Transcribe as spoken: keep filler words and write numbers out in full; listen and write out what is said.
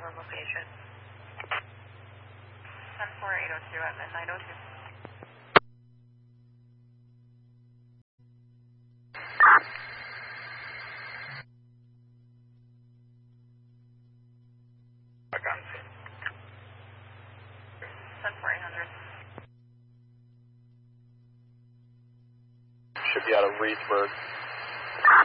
on location. ten four eight oh two at midnight oh two. Back on scene. ten four eight hundred. Should be out of Reedsburg.